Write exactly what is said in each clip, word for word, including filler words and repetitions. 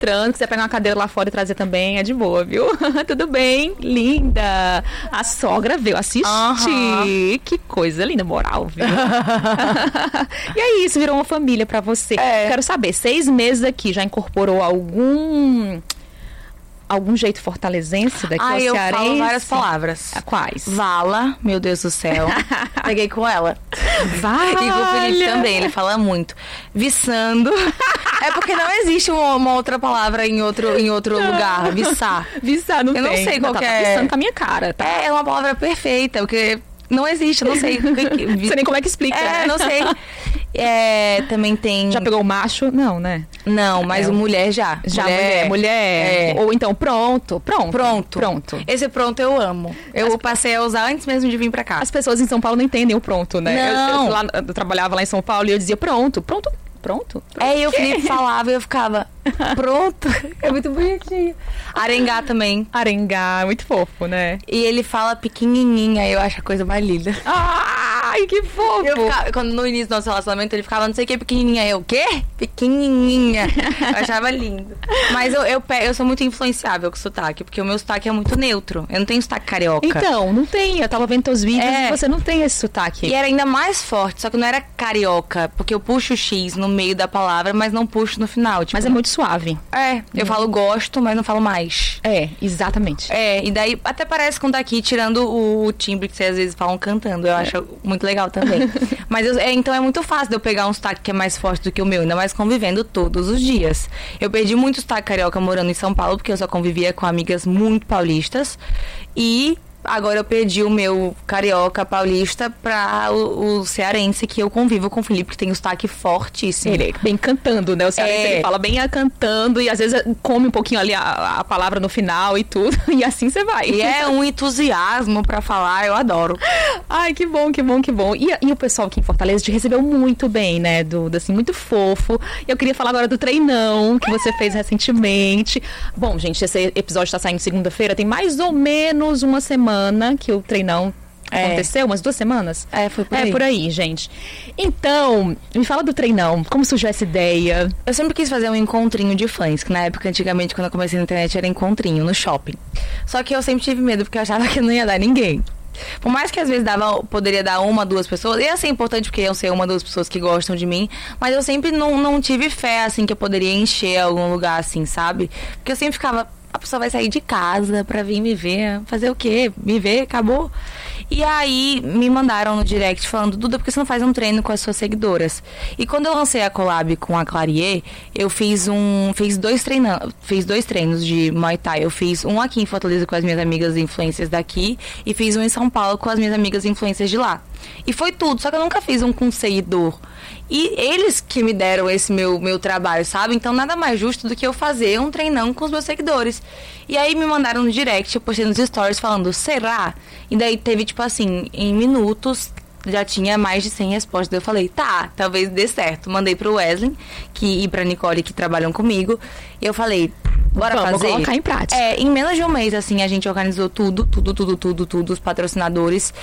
entrando, quiser pegar uma cadeira lá fora e trazer também, é de boa, viu? Tudo bem? Linda! A sogra veio assistir. Uhum. Que coisa linda, moral, viu? E é isso, virou uma família pra você. É. Quero saber, seis meses aqui, já incorporou algum... algum jeito fortalezense daqui ah, ao eu cearense? Falo várias palavras. Quais? Vala, meu Deus do céu. Peguei com ela. Vale. E com o Felipe também, ele fala muito. Viçando. É porque não existe uma, uma outra palavra em outro, em outro lugar. Viçar. Viçar, não eu tem. Eu não sei qual não, que tá é. Tá viçando com a minha cara. Tá? É, é uma palavra perfeita, porque... Não existe, eu não sei. Não sei nem como é que explica. É, né? não sei. É, também tem... Já pegou o macho? Não, né? Não, mas é. o mulher já. Já, mulher. Mulher. mulher. É. Ou então, pronto. Pronto. Pronto. Pronto. Esse pronto eu amo. Eu As... passei a usar antes mesmo de vir pra cá. As pessoas em São Paulo não entendem o pronto, né? Não. Eu, eu, lá, eu trabalhava lá em São Paulo e eu dizia pronto. Pronto. Pronto? Pronto. É, e o Felipe falava e eu ficava, pronto. É muito bonitinho. Arengá também. Arengá, muito fofo, né? E ele fala pequenininha, eu acho a coisa mais linda. Ai, que fofo. Eu ficava, quando no início do nosso relacionamento, ele ficava, não sei o que, pequenininha. Eu, o quê? Pequenininha. Eu achava lindo. Mas eu, eu, eu sou muito influenciável com sotaque, porque o meu sotaque é muito neutro. Eu não tenho sotaque carioca. Então, não tem. Eu tava vendo teus vídeos é. e você não tem esse sotaque. E era ainda mais forte, só que não era carioca, porque eu puxo o X no meio da palavra, mas não puxo no final. Tipo, mas é muito suave. É, eu hum. falo gosto, mas não falo mais. É, exatamente. É, e daí até parece com daqui, tirando o, o timbre que vocês às vezes falam cantando. Eu é. acho muito legal também. Mas eu, é, então é muito fácil de eu pegar um sotaque que é mais forte do que o meu, ainda mais convivendo todos os dias. Eu perdi muito sotaque carioca morando em São Paulo, porque eu só convivia com amigas muito paulistas. E... agora eu perdi o meu carioca paulista pra o, o cearense, que eu convivo com o Felipe, que tem um sotaque fortíssimo. Ele bem cantando, né? O cearense, é. ele fala bem a cantando e às vezes come um pouquinho ali a, a palavra no final e tudo. E assim você vai. E é um entusiasmo pra falar, eu adoro. Ai, que bom, que bom, que bom. E, e o pessoal aqui em Fortaleza te recebeu muito bem, né, Duda? Assim, muito fofo. E eu queria falar agora do treinão que você fez recentemente. Bom, gente, esse episódio tá saindo segunda-feira, tem mais ou menos uma semana que o treinão é. aconteceu, umas duas semanas? É, foi por é, aí. É, por aí, gente. Então, me fala do treinão, como surgiu essa ideia? Eu sempre quis fazer um encontrinho de fãs, que na época, antigamente, quando eu comecei na internet, era encontrinho, no shopping. Só que eu sempre tive medo, porque eu achava que não ia dar ninguém. Por mais que às vezes dava, poderia dar uma, duas pessoas, ia ser importante porque iam ser uma, duas pessoas que gostam de mim, mas eu sempre não, não tive fé, assim, que eu poderia encher algum lugar, assim, sabe? Porque eu sempre ficava... a pessoa vai sair de casa pra vir me ver, fazer o quê? Me ver, acabou. E aí me mandaram no direct falando, Duda, por que você não faz um treino com as suas seguidoras? E quando eu lancei a collab com a Clarier, eu fiz um, fiz dois treinos, fiz dois treinos de Muay Thai. Eu fiz um aqui em Fortaleza com as minhas amigas influências daqui e fiz um em São Paulo com as minhas amigas influências de lá. E foi tudo, só que eu nunca fiz um com seguidor. E eles que me deram esse meu, meu trabalho, sabe? Então nada mais justo do que eu fazer um treinão com os meus seguidores. E aí me mandaram no direct, eu postei nos stories falando, será? E daí teve tipo assim, em minutos já tinha mais de cem respostas. Eu falei, tá, talvez dê certo. Mandei pro Wesley que, e pra Nicole, que trabalham comigo. E eu falei, bora Vamos fazer. colocar em prática. É, em menos de um mês, assim, a gente organizou tudo, tudo, tudo, tudo, tudo, os patrocinadores.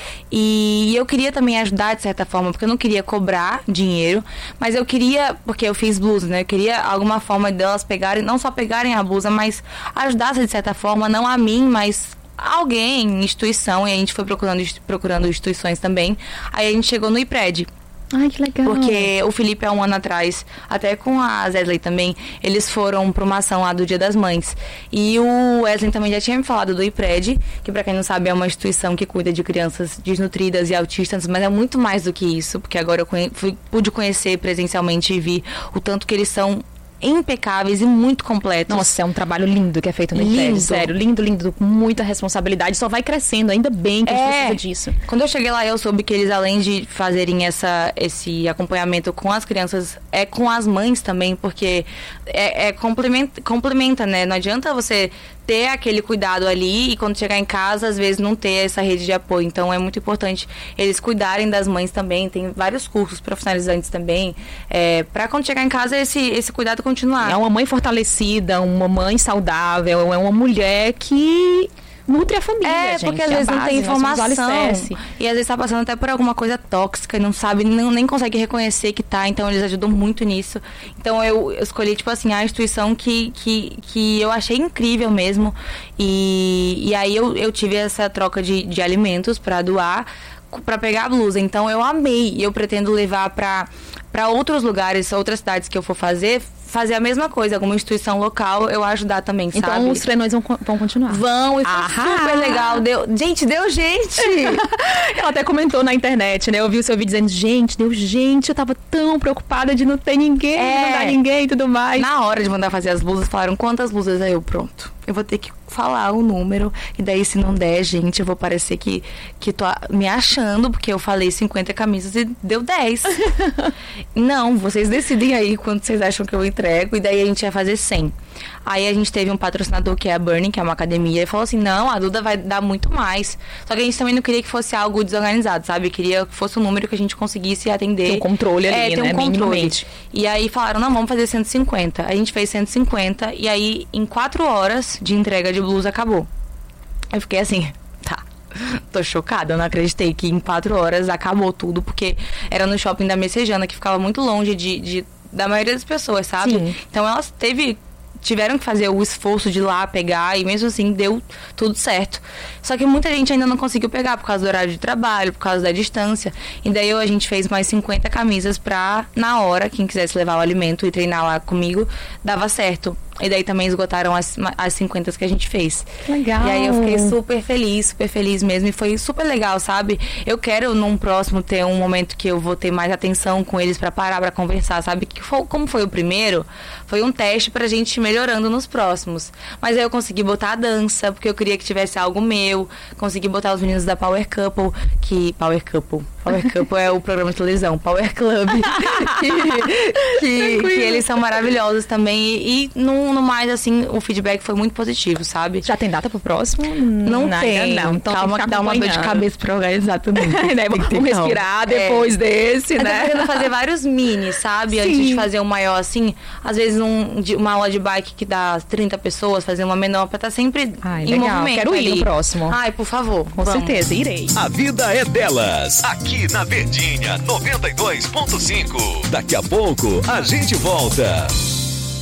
E eu queria também ajudar, de certa forma, porque eu não queria cobrar dinheiro, mas eu queria, porque eu fiz blusa, né? Eu queria alguma forma delas pegarem, não só pegarem a blusa, mas ajudassem, de certa forma, não a mim, mas alguém, instituição, e a gente foi procurando, procurando instituições também. Aí a gente chegou no IPRED. Ai, que legal. Porque o Felipe, há um ano atrás, até com a Zesley também, eles foram pra uma ação lá do Dia das Mães. E o Wesley também já tinha me falado do IPRED, que pra quem não sabe é uma instituição que cuida de crianças desnutridas e autistas, mas é muito mais do que isso, porque agora eu conhe- fui, pude conhecer presencialmente e vi o tanto que eles são impecáveis e muito completos. Nossa, é um trabalho lindo que é feito no IPRED, sério, lindo, lindo, com muita responsabilidade, só vai crescendo, ainda bem que a gente É. precisa disso. Quando eu cheguei lá, eu soube que eles, além de fazerem essa, esse acompanhamento com as crianças, é com as mães também, porque é, é complementa, complementa, né? Não adianta você ter aquele cuidado ali e quando chegar em casa, às vezes não ter essa rede de apoio. Então é muito importante eles cuidarem das mães também. Tem vários cursos profissionalizantes também, é, para quando chegar em casa esse, esse cuidado continuar. É uma mãe fortalecida, uma mãe saudável, é uma mulher que nutre a família, É, gente. porque às é a vezes não base, tem nós somos o informação. alicerce. E às vezes tá passando até por alguma coisa tóxica e não sabe, não, nem consegue reconhecer que tá. Então eles ajudam muito nisso. Então eu, eu escolhi, tipo assim, a instituição que, que, que eu achei incrível mesmo. E, e aí eu, eu tive essa troca de, de alimentos pra doar, pra pegar a blusa. Então eu amei. E eu pretendo levar pra, pra outros lugares, outras cidades que eu for fazer, fazer a mesma coisa, alguma instituição local, eu ajudar também, então, sabe? Então os treinões vão, vão continuar. Vão, e foi Ahá. super legal. Deu, gente, deu gente! Ela até comentou na internet, né? Eu vi o seu vídeo dizendo, gente, deu gente, eu tava tão preocupada de não ter ninguém, É. de não dar ninguém e tudo mais. Na hora de mandar fazer as blusas, falaram quantas blusas? Aí eu, pronto. Eu vou ter que falar o número. E daí, se não der, gente, eu vou parecer que, que tô me achando, porque eu falei cinquenta camisas e deu dez. Não, vocês decidem aí quanto vocês acham que eu entrego. E daí a gente ia fazer cem. Aí a gente teve um patrocinador que é a Burning, que é uma academia, e falou assim, não, a Duda vai dar muito mais. Só que a gente também não queria que fosse algo desorganizado, sabe? Queria que fosse um número que a gente conseguisse atender. Tem um controle ali, é, tem né? um controle. Minimamente. E aí falaram, não, vamos fazer cento e cinquenta. A gente fez cento e cinquenta e aí em quatro horas de entrega de blusa acabou. Eu fiquei assim, tá, tô chocada, eu não acreditei que em quatro horas acabou tudo, porque era no shopping da Messejana, que ficava muito longe de, de, da maioria das pessoas, sabe? Sim. Então elas teve... tiveram que fazer o esforço de ir lá pegar e mesmo assim deu tudo certo. Só que muita gente ainda não conseguiu pegar por causa do horário de trabalho, por causa da distância. E daí a gente fez mais cinquenta camisas pra, na hora, quem quisesse levar o alimento e treinar lá comigo, dava certo. E daí também esgotaram as, as cinquenta que a gente fez. Legal. E aí eu fiquei super feliz, super feliz mesmo. E foi super legal, sabe? Eu quero num próximo ter um momento que eu vou ter mais atenção com eles pra parar, pra conversar, sabe? Que foi, como foi o primeiro, foi um teste pra gente ir melhorando nos próximos. Mas aí eu consegui botar a dança, porque eu queria que tivesse algo meu. Consegui botar os meninos da Power Couple, que... Power Couple. Power Couple é o programa de televisão. Power Club. que, que, que eles são maravilhosos também. E, e no, no mais, assim, o feedback foi muito positivo, sabe? Já tem data pro próximo? Não, não tem. Ainda não. Então calma tem que que dá uma dor de cabeça pra organizar também. né? Vamos respirar depois é. desse, eu né? tô querendo fazer vários mini, sabe? Sim. Antes de fazer um maior, assim. Às vezes um, de, uma aula de bike que dá trinta pessoas, fazer uma menor pra estar sempre Ai, em legal. movimento. Quero ir ali. no próximo. Ai, por favor. Com vamos. certeza, irei. A vida é delas. Aqui na Verdinha noventa e dois ponto cinco. Daqui a pouco a gente volta.